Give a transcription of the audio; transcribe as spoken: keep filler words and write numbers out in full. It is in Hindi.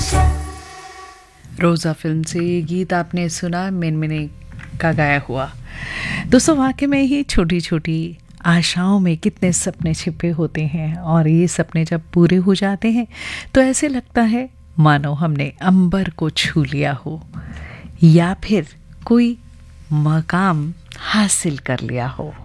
रोज़ा फिल्म से ये गीत आपने सुना, मिनमिने का गाया हुआ। दोस्तों, वाकई में ही छोटी छोटी आशाओं में कितने सपने छिपे होते हैं, और ये सपने जब पूरे हो जाते हैं तो ऐसे लगता है मानो हमने अंबर को छू लिया हो या फिर कोई मकाम हासिल कर लिया हो।